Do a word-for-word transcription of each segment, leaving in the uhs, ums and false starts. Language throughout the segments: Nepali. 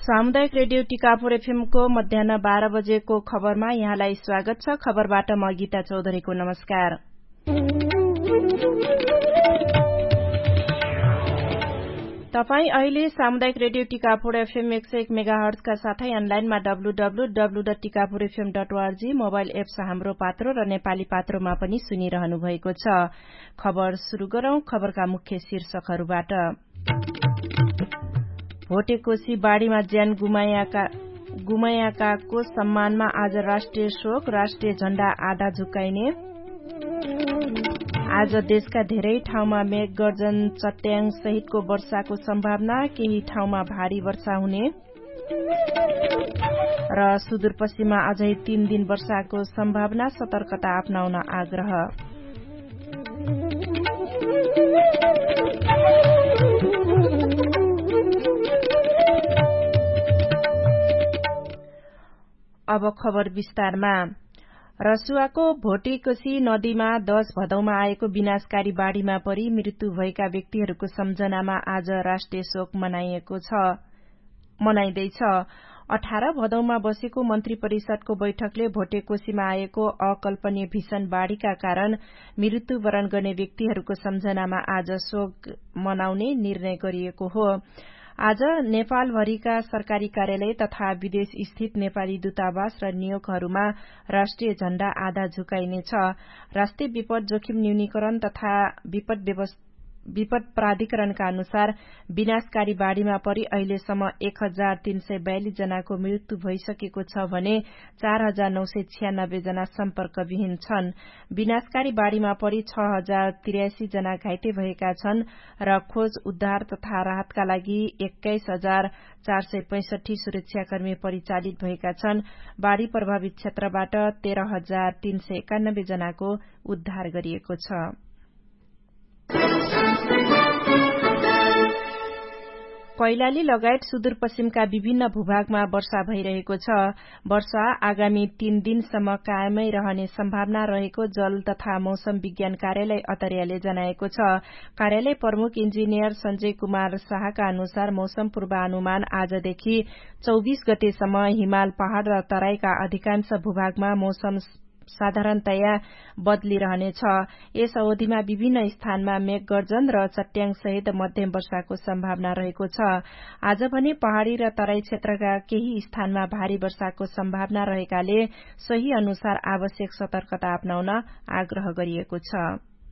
सामुदायिक रेडियो टिकापुर एफएमको मध्याह बाह्र बजेको खबरमा यहाँलाई स्वागत छ। खबरबाट म गीता चौधरीको नमस्कार। तपाई अहिले सामुदायिक रेडियो टिकापुर एफएम एक सय एक मेगाहर्जका साथै अनलाइनमा W W W dot Tikapur FM dot ORG mobile apps हाम्रो पात्रो र नेपाली पात्रोमा पनि सुनिरहनु भएको छ। खबर शुरू गरौं। खबरका मुख्य शीर्षकहरूबाट। भोटेकोशी बाढ़ीमा ज्यान गुमाएका गुमाएकाको सम्मानमा आज राष्ट्रिय शोक, राष्ट्रिय झण्डा आधा झुकाइने। आज देशका धेरै ठाउँमा मेघ गर्जन चट्याङ सहितको वर्षाको सम्भावना, केही ठाउँमा भारी वर्षा हुने। र सुदूरपश्चिममा अझै तीन दिन वर्षाको सम्भावना, सतर्कता अपनाउन आग्रह। अब खबर विस्तारमा। रसुवाको भोटेकोशी नदीमा दश भदौमा आएको विनाशकारी बाढ़ीमा परि मृत्यु भएका व्यक्तिहरूको सम्झनामा आज राष्ट्रिय शोक मनाइएको छ मनाइँदैछ। अठार भदौमा बसेको मन्त्री परिषदको बैठकले भोटेकोशीमा आएको अकल्पनीय भीषण बाढ़ीका कारण मृत्युवरण गर्ने व्यक्तिहरूको सम्झनामा आज शोक मनाउने निर्णय गरिएको हो। आज नेपालभरिका सरकारी कार्यालय तथा विदेश स्थित नेपाली दूतावास र नियोगहरूमा राष्ट्रिय झण्डा आधा झुकाइनेछ। राष्ट्रिय विपद जोखिम न्यूनीकरण तथा विपद विपद प्राधिकरणका अनुसार विनाशकारी बाढ़ीमा परि अहिलेसम्म एक हजार तीन सय बयालिस जनाको मृत्यु भइसकेको छ भने चार हजार नौ सय छियानब्बे जना सम्पर्कविहीन छन्। विनाशकारी बाढ़ीमा परि छ हजार त्रियासी जना घाइते भएका छन् र खोज उद्धार तथा राहतका लागि एक्काइस हजार चार सय पैंसठी सुरक्षाकर्मी परिचालित भएका छन्। बाढ़ी प्रभावित क्षेत्रबाट तेह्र हजार तीन सय एकानब्बे जनाको उद्धार गरिएको छ। कैलाली लगायत सुदूरपश्चिमका विभिन्न भूभागमा वर्षा भइरहेको छ। वर्षा आगामी तीन दिनसम्म कायमै रहने सम्भावना रहेको जल तथा मौसम विज्ञान कार्यालय अतरियाले जनाएको छ। कार्यालय प्रमुख इन्जिनियर संजय कुमार शाहका अनुसार मौसम पूर्वानुमान आजदेखि चौबीस गतेसम्म हिमाल पहाड़ र तराईका अधिकांश भूभागमा मौसम साधारणतया बदलिरहनेछ। यस अवधिमा विभिन्न स्थानमा मेघ गर्जन र चट्याङ सहित मध्यम वर्षाको सम्भावना रहेको छ। आज भने पहाड़ी र तराई क्षेत्रका केही स्थानमा भारी वर्षाको सम्भावना रहेकाले सही अनुसार आवश्यक सतर्कता अपनाउन आग्रह गरिएको छ।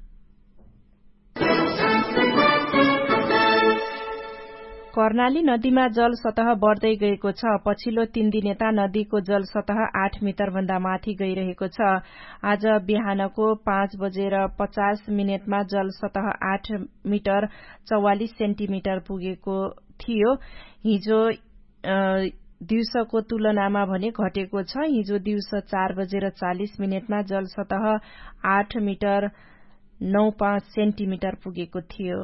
कर्णाली नदीमा जल सतह बढ़दै गएको छ। पछिल्लो तीन दिन यता नदीको जल सतह आठ मिटर भन्दा माथि गइरहेको छ। आज बिहानको पाँच बजेर पचास मिनटमा जल सतह आठ मिटर चौवालिस सेन्टिमिटर पुगेको थियो। हिजो दिउँसोको तुलनामा भने घटेको छ। हिजो दिउँसो चार बजेर चालिस मिनटमा जल सतह आठ मिटर नौ पाँच सेन्टिमिटर पुगेको थियो।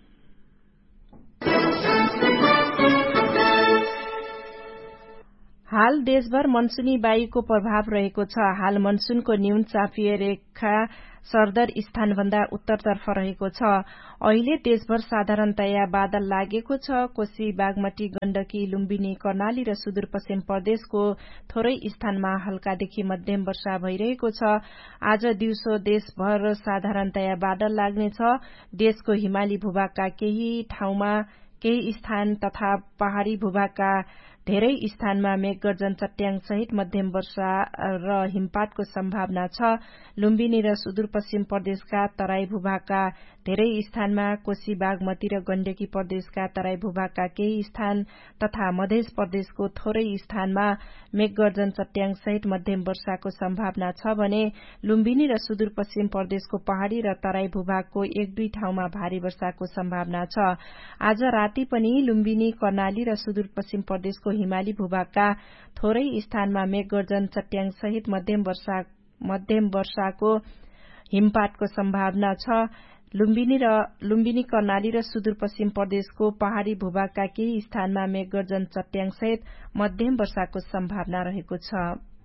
हाल देशभर मनसूनी वायुको प्रभाव रहेको छ। हाल मनसूनको न्यून चापिय रेखा सरदर स्थानभन्दा उत्तरतर्फ रहेको छ। अहिले देशभर साधारणतया बादल लागेको छ। कोशी, बागमती, गण्डकी, लुम्बिनी, कर्णाली र सुदूरपश्चिम प्रदेशको थोरै स्थानमा हल्कादेखि मध्यम वर्षा भइरहेको छ। आज दिउँसो देशभर साधारणतया बादल लाग्नेछ। देशको हिमाली भूभागका केही ठाउँमा केही स्थान तथा पहाड़ी भूभागका धेरै स्थानमा मेघ गर्जन चट्याङ सहित मध्यम वर्षा र हिमपातको सम्भावना छ। लुम्बिनी र सुदूरपश्चिम प्रदेशका तराई भूभागका धेरै स्थानमा, कोशी, बागमती र गण्डकी प्रदेशका तराई भूभागका केही स्थान तथा मध्य प्रदेशको थोरै स्थानमा मेघ गर्जन चट्याङ सहित मध्यम वर्षाको सम्भावना छ भने लुम्बिनी र सुदूरपश्चिम प्रदेशको पहाड़ी र तराई भूभागको एक दुई ठाउँमा भारी वर्षाको सम्भावना छ। आज राति पनि लुम्बिनी, कर्णाली र सुदूरपश्चिम प्रदेशको हिमाली भूभागका थोरै स्थानमा मेघ गर्जन चट्याङ सहित मध्यम वर्षा मध्यम वर्षाको हिमपातको सम्भावना छ। लुम्बिनी र लुम्बिनी कर्णाली र सुदूरपश्चिम प्रदेशको पहाड़ी भूभागका केही स्थानमा मेघ गर्जन चट्याङ सहित मध्यम वर्षाको सम्भावना रहेको छ।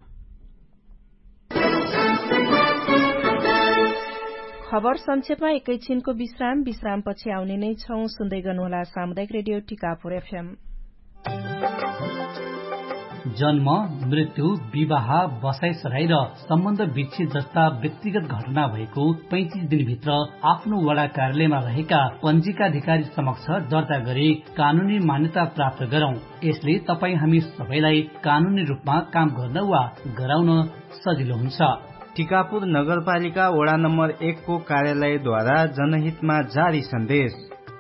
खबर संक्षेपमा एकैछिनको विश्राम विश्रामपछि आउने नै छौं। सुन्दै गर्नुहोला सामुदायिक रेडियो टिकापुर एफएम। जन्म, मृत्यु, विवाह, बसाइसराई र सम्बन्ध विच्छेद जस्ता व्यक्तिगत घटना भएको पैंतिस दिनभित्र आफ्नो वडा कार्यालयमा रहेका पञ्जीकाधिकारी समक्ष दर्ता गरी कानूनी मान्यता प्राप्त गरौं। यसले तपाई हामी सबैलाई कानूनी रूपमा काम गर्न वा गराउन सजिलो हुन्छ। टिकापुर नगरपालिका वडा नम्बर एक को कार्यालयद्वारा जनहितमा जारी सन्देश।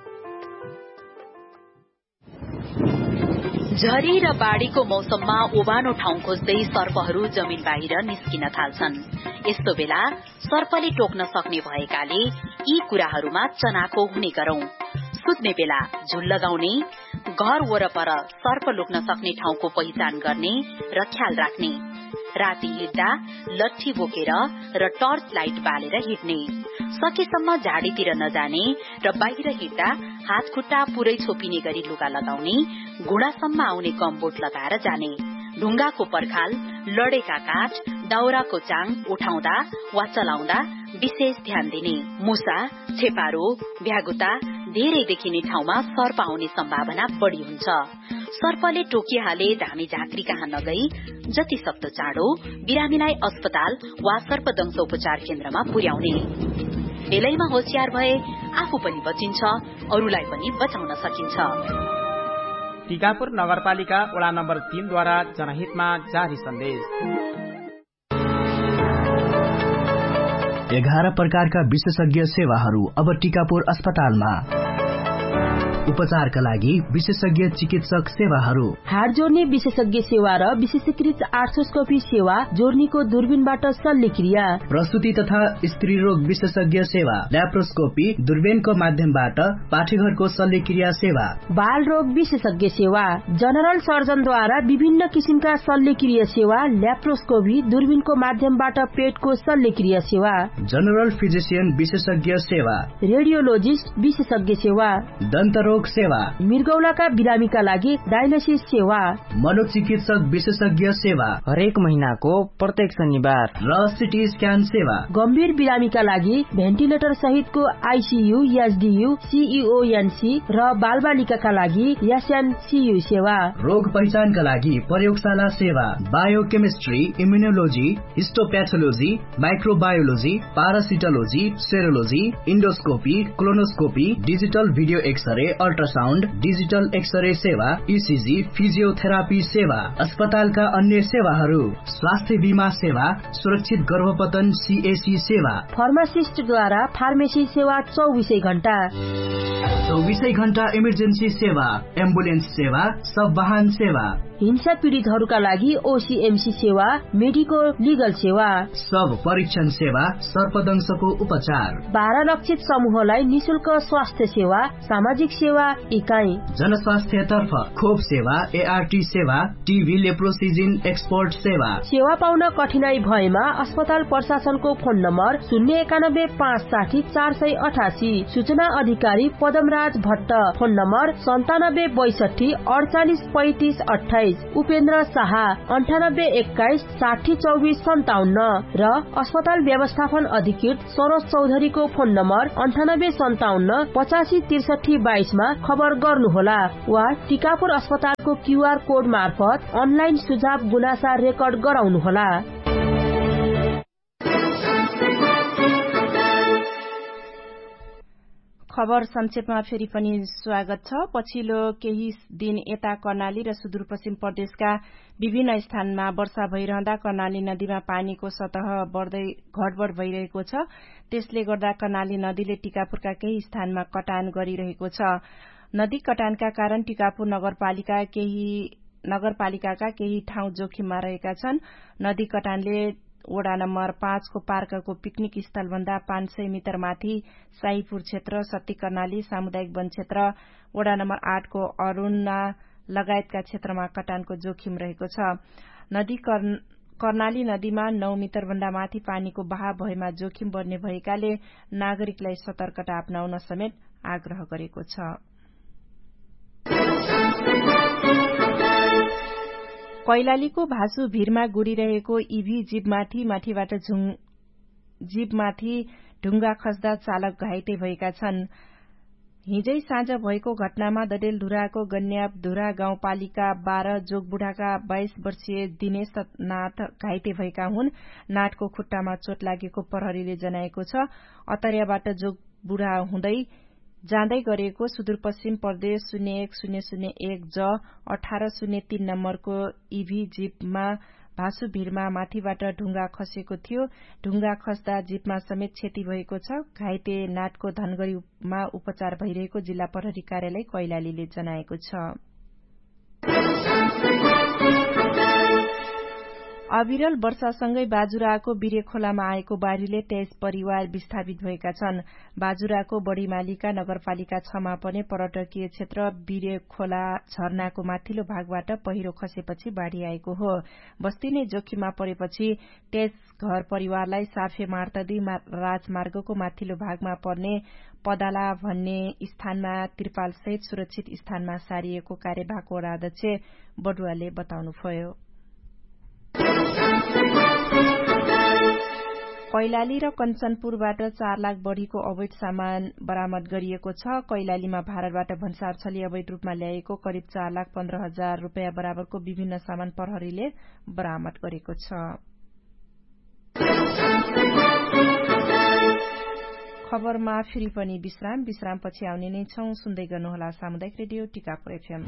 झरी र बाढ़ीको मौसममा ओबानो ठाउँ खोज्दै सर्पहरू जमिन बाहिर निस्किन थाल्छन्। यस्तो बेला सर्पले टोक्न सक्ने भएकाले यी कुराहरूमा चनाखो हुने गरौं। सुत्ने बेला झुल लगाउने, घर वरपर सर्प लुक्न सक्ने ठाउँको पहिचान गर्ने र ख्याल राख्ने, राति हिँड्दा लट्ठी बोकेर र टर्च लाइट बालेर हिँड्ने, सकेसम्म झाडीतिर नजाने र बाहिर हिँड्दा हात खुट्टा पुरै छोपिने गरी लुगा लगाउने, घुँडासम्म आउने गमबोट लगाएर जाने, ढुङ्गाको पर्खाल, लडेका काठ, दाउराको चाङ उठाउँदा वा चलाउँदा विशेष ध्यान दिने, मुसा, छेपारो, भ्यागुता धेरै देखिने ठाउँमा सर्प आउने सम्भावना बढ़ी हुन्छ। सर्पले टोकिहाले धामी झाँक्री कहाँ नगई जति सक्दो चाँडो बिरामीलाई अस्पताल वा सर्पदंश उपचार केन्द्रमा पुर्याउने। बेलैमा होशियार भए आफू पनि बचिन्छ, अरूलाई पनि बचाउन सकिन्छ। टिकापुर नगरपालिका वडा नम्बर तीन द्वारा जनहितमा जारी सन्देश। एघार प्रकारका विशेषज्ञ सेवाहरू अब टिकापुर अस्पतालमा। उपचारका लागि विशेषज्ञ चिकित्सक सेवाहरू, हाड जोड्ने विशेषज्ञ सेवा र विशेषीकृत आर्थ्रोस्कोपी सेवा, जोर्नीको दूरबीनबाट शल्यक्रिया, प्रसुति तथा स्त्री रोग विशेषज्ञ सेवा, ल्याप्रोस्कोपी, दूरबीनको माध्यमबाट पाठेघरको शल्यक्रिया सेवा, बाल रोग विशेषज्ञ सेवा, जनरल सर्जनद्वारा विभिन्न किसिमका शल्यक्रिया सेवा, ल्याप्रोस्कोपी, दूरबीनको माध्यमबाट पेटको शल्यक्रिया सेवा, जनरल फिजिशियन विशेषज्ञ सेवा, रेडियोलोजिस्ट विशेषज्ञ सेवा, दन्त रोग सेवा, मृगौलाका बिरामीका लागि डायलिसिस सेवा, मनोचिकित्सक विशेषज्ञ सेवा हरेक महिनाको प्रत्येक शनिबार, र सिटी स्क्यान सेवा, गम्भीर बिरामीका लागि भेन्टिलेटर सहितको आईसीयू, एसडीयू, सीईओएनसी र बालबालिकाका लागि एसएनसीयू सेवा, रोग पहिचानका लागि प्रयोगशाला सेवा, biochemistry, immunology, हिस्टोप्याथोलोजी, microbiology, पारासिटोलोजी, सेरोलोजी, endoscopy, colonoscopy, digital video x-ray, ultrasound, digital x-ray सेवा, ईसीजी, फिजियोथेरापी सेवा, अस्पतालका अन्य सेवाहरू, स्वास्थ्य बीमा सेवा, सुरक्षित गर्भपतन सीएसी सेवा, फार्मासिस्टद्वारा फार्मेसी सेवा चौबीसै घण्टा, चौबीसै घण्टा इमर्जेन्सी सेवा, एम्बुलेन्स सेवा, सब वाहन सेवा, हिंसा पीड़ितहरूका लागि ओसीएमसी सेवा, मेडिको लिगल सेवा, सब परीक्षण सेवा, सर्पदंशको उपचार, बाह्र लक्षित समूहलाई निशुल्क स्वास्थ्य सेवा, सामाजिक सेवा इकाई, जनस्वास्थ्य तर्फ खोप सेवा, एआरटी सेवा, टीबी लेप्रोसिजिन एक्सपोर्ट सेवा। सेवा पाउन कठिनाई भएमा अस्पताल प्रशासनको फोन नम्बर शून्य एकानब्बे पाँच साठी चार सय अठासी, सूचना अधिकारी पदमराज भट्ट, फोन नम्बर सन्तानब्बे बैसठी अडचालिस पैंतिस अठाइस, उपेन्द्र शाह अन्ठानब्बे एक्काइस साठी चौबिस सन्ताउन्न र अस्पताल व्यवस्थापन अधिकृत सरोज चौधरीको फोन नम्बर अन्ठानब्बे सन्ताउन्न पचासी त्रिसठी बाइसमा खबर गर्नुहोला वा टिकापुर अस्पतालको क्यूआर कोड मार्फत अनलाइन सुझाव गुनासा रेकर्ड गराउनुहोला। खबर संक्षेपमा फेरि पनि स्वागत छ। पछिल्लो केही दिन यता कर्णाली र सुदूरपश्चिम प्रदेशका विभिन्न स्थानमा वर्षा भइरहँदा कर्णाली नदीमा पानीको सतह बढ्दै घटबढ भइरहेको छ। त्यसले गर्दा कर्णाली नदीले टिकापुरका केही स्थानमा कटान गरिरहेको छ। नदी कटानका कारण टिकापुर नगरपालिका केही नगरपालिकाका केही ठाउँ जोखिममा रहेका छन्। नदी कटानले वडा नम्बर पाँचको पार्कको पिकनिक स्थलभन्दा पाँच सय मिटर माथि साईपुर क्षेत्र, सत्ती कर्णाली सामुदायिक वन क्षेत्र, वडा नम्बर आठको अरूणा लगायतका क्षेत्रमा कटानको जोखिम रहेको छ। नदी कर्णाली नदीमा नौ मिटर भन्दा माथि पानीको बहाव भएमा जोखिम बढ्ने भएकाले नागरिकलाई सतर्कता अपनाउन समेत आग्रह गरेको छ। कैलालीको भासु भीरमा गुडिरहेको ईभी जीपमाथि माथिबाट जीपमाथि ढुङ्गा खस्दा चालक घाइते भएका छन्। हिजै साँझ भएको घटनामा दडेलधुराको गन्याबधुरा गाउँपालिका बाह्र जोगबुढाका बाइस वर्षीय दिनेश नाथ घाइते भएका हुन्। नाथको खुट्टामा चोट लागेको प्रहरीले जनाएको छ। अतरियाबाट जोगबुढा हुँदै जाँदै गरेको सुदूरपश्चिम प्रदेश शून्य एक शून्य शून्य एक ज अठार शून्य तीन नम्बरको इभी जीपमा भासु भीरमा माथिबाट ढुङ्गा खसेको थियो। ढुङ्गा खस्दा जीपमा समेत क्षति भएको छ। घाइते नाटको धनगढ़ीमा उपचार भइरहेको जिल्ला प्रहरी कार्यालय कैलालीले जनाएको छ। अविरल वर्षासँगै बाजुराको बिरे खोलामा आएको बाढ़ीले तेइस परिवार विस्थापित भएका छन्। बाजुराको बड़ीमालिका नगरपालिका छमा पर्ने पर्यटकीय क्षेत्र बिरे खोला झरनाको माथिल्लो भागबाट पहिरो खसेपछि बाढ़ी आएको हो। बस्ती नै जोखिममा परेपछि तेइस घर परिवारलाई साफे मार्तदी राजमार्गको माथिल्लो भागमा पर्ने पदाला भन्ने स्थानमा त्रिपाल सहित सुरक्षित स्थानमा सारिएको कार्यवाहक वडा अध्यक्ष बडुवाले बताउनुभयो। कैलाली र कञ्चनपुरबाट चार लाख बढ़ीको अवैध सामान बरामद गरिएको छ। कैलालीमा भारतबाट भन्सार छली अवैध रूपमा ल्याएको करिब चार लाख पन्ध्र हजार रूपियाँ बराबरको विभिन्न सामान प्रहरीले बरामद गरेको छ। खबरमा फेरि पनि विश्राम विश्रामपछि आउने नै छौं। सुन्दै गर्नुहोला सामुदायिक रेडियो टिकापुर एफएम।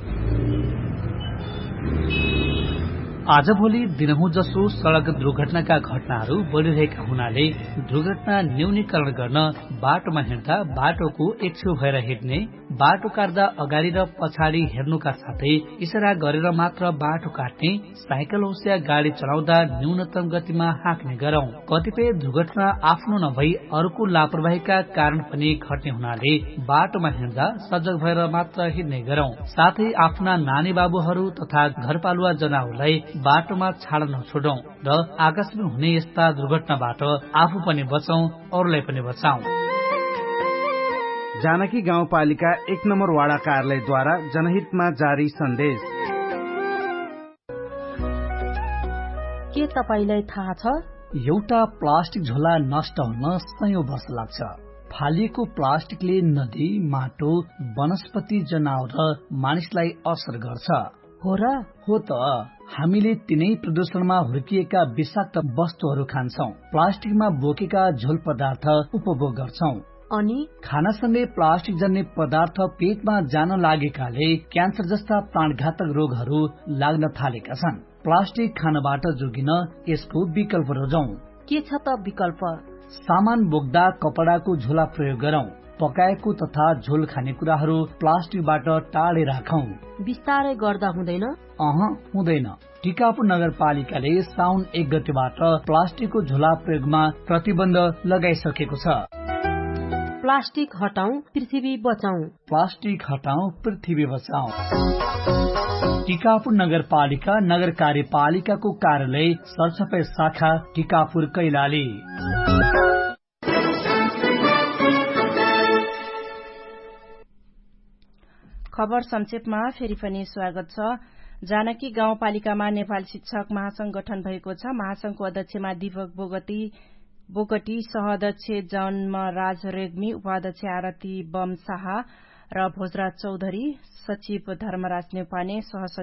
आजभोलि दिनहुँ जसो सड़क दुर्घटनाका घटनाहरू बढ़िरहेका हुनाले दुर्घटना न्यूनीकरण गर्न बाटोमा हिँड्दा बाटोको एक छेउ भएर हिँड्ने, बाटो काट्दा अगाडि र पछाडि हेर्नुका साथै इशारा गरेर मात्र बाटो काट्ने, साइकल होस् या गाड़ी चलाउँदा न्यूनतम गतिमा हाँक्ने गरौं। कतिपय दुर्घटना आफ्नो नभई अरूको लापरवाहीका कारण पनि घट्ने हुनाले बाटोमा हिँड्दा सजग भएर मात्र हिँड्ने गरौं। साथै आफ्ना नानी बाबुहरू तथा घरपालुवा जनावरलाई बाटोमा छाड्न नछोडौं र आकस्मिक हुने यस्ता दुर्घटनाबाट आफू पनि बचौं, अरूलाई पनि बचाऊ। जानकी गाउँपालिका एक नम्बर वाडा कार्यालयद्वारा जनहितमा जारी सन्देश। के तपाईलाई थाहा छ एउटा प्लास्टिक झोला नष्ट हुन सयौं वर्ष लाग्छ। फालिएको प्लास्टिकले नदी, माटो, वनस्पति, जनावर र मानिसलाई असर गर्छ। हो र? हो त। हामीले तिनै प्रदूषणमा हुर्किएका विषाक्त वस्तुहरू खान्छौं, प्लास्टिकमा बोकेका झोल पदार्थ उपभोग गर्छौं अनि खानासँगै प्लास्टिक जन्य पदार्थ पेटमा जान लागेकाले क्यान्सर जस्ता प्राणघातक रोगहरू लाग्न थालेका छन्। प्लास्टिक खानबाट जोगिन यसको विकल्प रोजौं। के छ त विकल्प? सामान बोक्दा कपडाको झोला प्रयोग गरौं। पकाएको तथा झोल खानेकुराहरू प्लास्टिकबाट टाढे राखौं। विस्तारै गर्दा हुँदैन? अह हुँदैन। टिकापुर नगरपालिकाले साउन एक गतेबाट प्लास्टिकको झोला प्रयोगमा प्रतिबन्ध लगाइसकेको छ। प्लास्टिक हटाऊ, पृथ्वी बचाऊ। प्लास्टिक हटाऊ, पृथ्वी बचाऊ। टिकापुर नगरपालिका नगर कार्यपालिकाको कार्यालय सरसफाई शाखा टिकापुर कैलाली। खबर संक्षेपमा फेरि पनि स्वागत छ। जानकी गाउँपालिकामा नेपाल शिक्षक महासंघ गठन भएको छ। महासंघको अध्यक्षमा दीपक बोगटी बोगटी, सह-अध्यक्ष जन्मराज रेग्मी, उपाध्यक्ष आरती बम शाह र भोजराज चौधरी, सचिव धर्मराज नेपाने, सह